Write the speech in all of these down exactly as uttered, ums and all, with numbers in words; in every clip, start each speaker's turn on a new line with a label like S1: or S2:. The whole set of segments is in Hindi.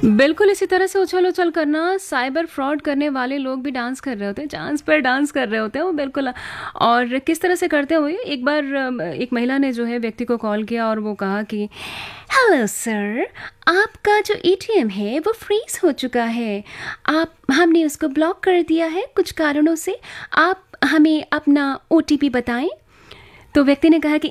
S1: बिल्कुल इसी तरह से उछल उछल करना, साइबर फ्रॉड करने वाले लोग भी डांस कर रहे होते हैं, चांस पर डांस कर रहे होते हैं वो बिल्कुल। और किस तरह से करते हुए, एक बार अम, एक महिला ने जो है व्यक्ति को कॉल किया और वो कहा कि हेलो सर, आपका जो एटीएम है वो फ्रीज हो चुका है, आप हमने उसको ब्लॉक कर दिया है कुछ कारणों से, आप हमें अपना ओटीपी बताएं। तो व्यक्ति ने कहा कि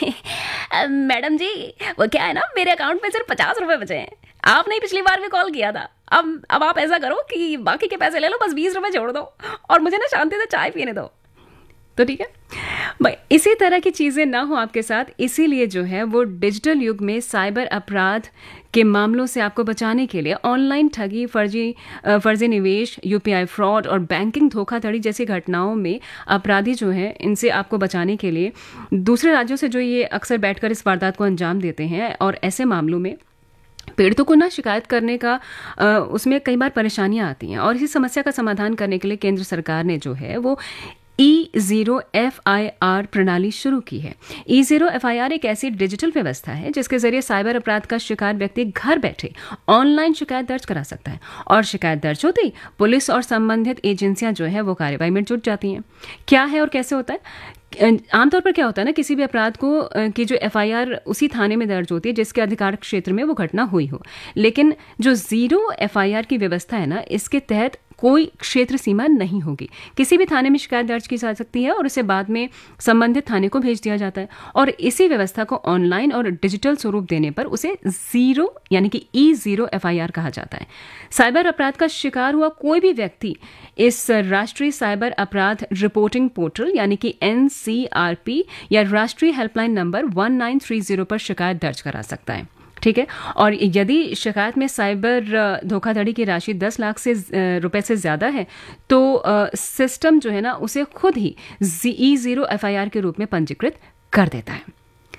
S1: मैडम जी, वो क्या है ना, मेरे अकाउंट में सिर्फ पचास रुपए बचे हैं, आपने ही पिछली बार भी कॉल किया था, अब अब आप ऐसा करो कि बाकी के पैसे ले लो, बस बीस रुपए छोड़ दो और मुझे ना शांति से चाय पीने दो। तो ठीक है भाई, इसी तरह की चीज़ें ना हो आपके साथ, इसीलिए जो है वो डिजिटल युग में साइबर अपराध के मामलों से आपको बचाने के लिए ऑनलाइन ठगी, फर्जी अ, फर्जी निवेश, यूपीआई फ्रॉड और बैंकिंग धोखाधड़ी जैसी घटनाओं में अपराधी जो है, इनसे आपको बचाने के लिए दूसरे राज्यों से जो ये अक्सर बैठकर इस वारदात को अंजाम देते हैं, और ऐसे मामलों में पीड़ितों को ना शिकायत करने का अ, उसमें कई बार परेशानियां आती हैं। और इसी समस्या का समाधान करने के लिए केंद्र सरकार ने जो है वो E zero F I R प्रणाली शुरू की है। E zero F I R एक ऐसी डिजिटल व्यवस्था है जिसके जरिए साइबर अपराध का शिकार व्यक्ति घर बैठे ऑनलाइन शिकायत दर्ज करा सकता है, और शिकायत दर्ज होते ही पुलिस और संबंधित एजेंसियां जो है वो कार्रवाई में जुट जाती हैं। क्या है और कैसे होता है? आमतौर पर क्या होता है ना, किसी भी अपराध को अ, की जो एफ आई आर उसी थाने में दर्ज होती है जिसके अधिकार क्षेत्र में वो घटना हुई हो, लेकिन जो जीरो एफ आई आर की व्यवस्था है ना, इसके तहत कोई क्षेत्र सीमा नहीं होगी, किसी भी थाने में शिकायत दर्ज की जा सकती है और उसे बाद में संबंधित थाने को भेज दिया जाता है। और इसी व्यवस्था को ऑनलाइन और डिजिटल स्वरूप देने पर उसे जीरो यानी कि E zero F I R कहा जाता है। साइबर अपराध का शिकार हुआ कोई भी व्यक्ति इस राष्ट्रीय साइबर अपराध रिपोर्टिंग पोर्टल यानी कि एन सी आर पी या राष्ट्रीय helpline number one nine three zero पर शिकायत दर्ज करा सकता है। ठीक है, और यदि शिकायत में साइबर अ, धोखाधड़ी की राशि दस लाख से अ, रुपए से ज़्यादा है तो अ, सिस्टम जो है ना उसे खुद ही E zero F I R के रूप में पंजीकृत कर देता है।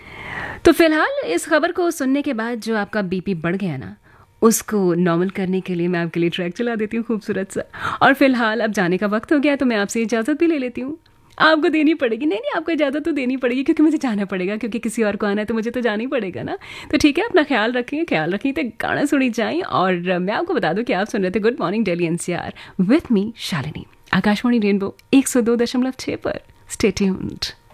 S1: तो फिलहाल इस खबर को सुनने के बाद जो आपका बीपी बढ़ गया ना, उसको नॉर्मल करने के लिए मैं आपके लिए ट्रैक चला देती हूँ खूबसूरत सा। और फिलहाल अब जाने का वक्त हो गया, तो मैं आपसे इजाज़त भी ले लेती हूँ। आपको देनी पड़ेगी, नहीं नहीं आपको इजाज़त तो देनी पड़ेगी, क्योंकि मुझे जाना पड़ेगा, क्योंकि किसी और को आना है तो मुझे तो जाना ही पड़ेगा ना। तो ठीक है, अपना ख्याल रखें, ख्याल रखें, तो गाना सुनी जाए। और मैं आपको बता दूं कि आप सुन रहे थे good morning Delhi N C R with me Shalini, Akashvani rainbow एक सौ दो दशमलव छः पर। Stay tuned.